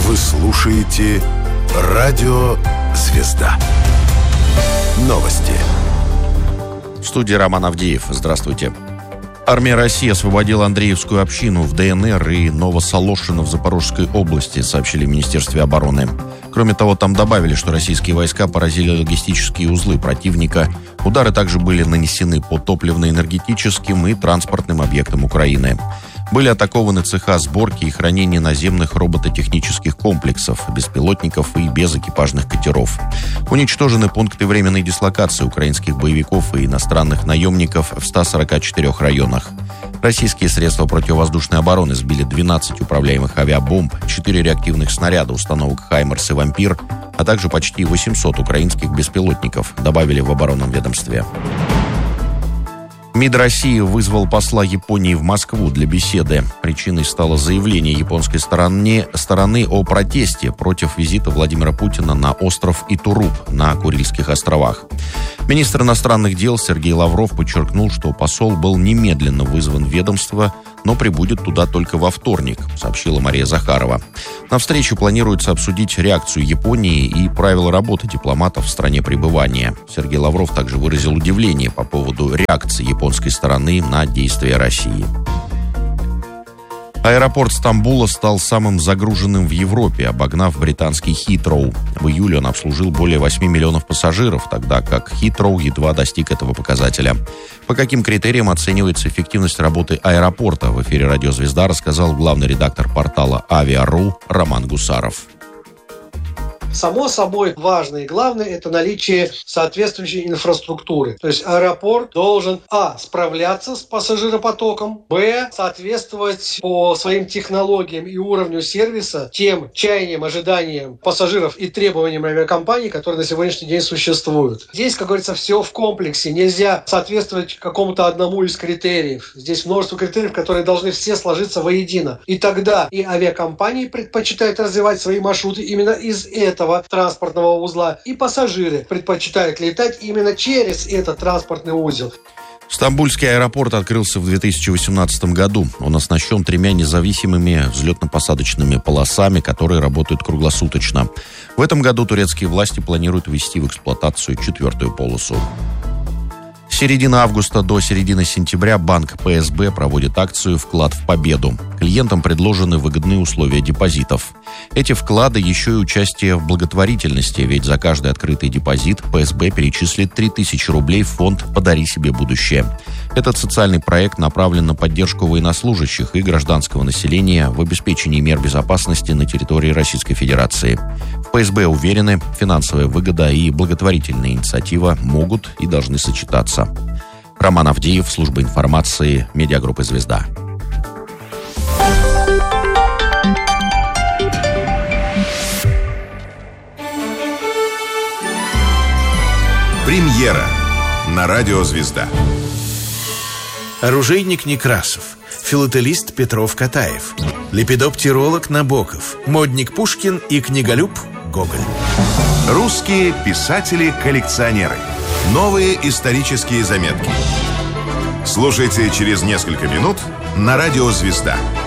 Вы слушаете «Радио Звезда». Новости. В студии Роман Авдеев. Здравствуйте. Армия России освободила Андреевскую общину в ДНР и Новосолошино в Запорожской области, сообщили в Министерстве обороны. Кроме того, там добавили, что российские войска поразили логистические узлы противника. Удары также были нанесены по топливно-энергетическим и транспортным объектам Украины. Были атакованы цеха сборки и хранения наземных робототехнических комплексов, беспилотников и безэкипажных катеров. Уничтожены пункты временной дислокации украинских боевиков и иностранных наемников в 144 районах. Российские средства противовоздушной обороны сбили 12 управляемых авиабомб, 4 реактивных снаряда установок «Хаймерс» и «Вампир», а также почти 800 украинских беспилотников, добавили в оборонном ведомстве. МИД России вызвал посла Японии в Москву для беседы. Причиной стало заявление японской стороны о протесте против визита Владимира Путина на остров Итуруп на Курильских островах. Министр иностранных дел Сергей Лавров подчеркнул, что посол был немедленно вызван в ведомство, но прибудет туда только во вторник, сообщила Мария Захарова. На встречу планируется обсудить реакцию Японии и правила работы дипломатов в стране пребывания. Сергей Лавров также выразил удивление по поводу реакции японской стороны на действия России. Аэропорт Стамбула стал самым загруженным в Европе, обогнав британский Хитроу. В июле он обслужил более 8 миллионов пассажиров, тогда как Хитроу едва достиг этого показателя. По каким критериям оценивается эффективность работы аэропорта, в эфире «Радио Звезда» рассказал главный редактор портала «Авиа.ру» Роман Гусаров. Само собой, важное и главное – это наличие соответствующей инфраструктуры. То есть аэропорт должен, справляться с пассажиропотоком, соответствовать по своим технологиям и уровню сервиса тем чаяниям, ожиданиям пассажиров и требованиям авиакомпаний, которые на сегодняшний день существуют. Здесь, как говорится, все в комплексе. Нельзя соответствовать какому-то одному из критериев. Здесь множество критериев, которые должны все сложиться воедино. И тогда и авиакомпании предпочитают развивать свои маршруты именно из этого транспортного узла, и пассажиры предпочитают летать именно через этот транспортный узел. Стамбульский аэропорт открылся в 2018 году. Он оснащен 3 независимыми взлетно-посадочными полосами, которые работают круглосуточно. В этом году турецкие власти планируют ввести в эксплуатацию 4-ю полосу. С середины августа до середины сентября банк ПСБ проводит акцию «Вклад в победу». Клиентам предложены выгодные условия депозитов. Эти вклады еще и участие в благотворительности, ведь за каждый открытый депозит ПСБ перечислит 3000 рублей в фонд «Подари себе будущее». Этот социальный проект направлен на поддержку военнослужащих и гражданского населения в обеспечении мер безопасности на территории Российской Федерации. В ПСБ уверены, финансовая выгода и благотворительная инициатива могут и должны сочетаться. Роман Авдеев, служба информации, медиагруппы «Звезда». Премьера на радио «Звезда». Оружейник Некрасов, филателист Петров-Катаев, лепидоптиролог Набоков, модник Пушкин и книголюб Гоголь. Русские писатели-коллекционеры. Новые исторические заметки. Слушайте через несколько минут на радио «Звезда».